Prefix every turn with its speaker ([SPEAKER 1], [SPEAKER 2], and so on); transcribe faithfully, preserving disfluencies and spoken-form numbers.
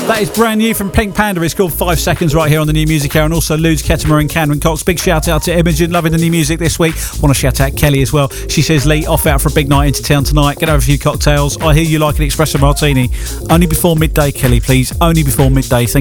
[SPEAKER 1] That is brand new from Pink Panda. It's called Five Seconds right here on the New Music Hour, and also Ludes, Kettimer and Cameron Cox. Big shout out to Imogen, loving the new music this week. Want to shout out Kelly as well. She says, Lee, off out for a big night into town tonight. Get over a few cocktails. I hear you like an espresso martini. Only before midday, Kelly, please. Only before midday. Thank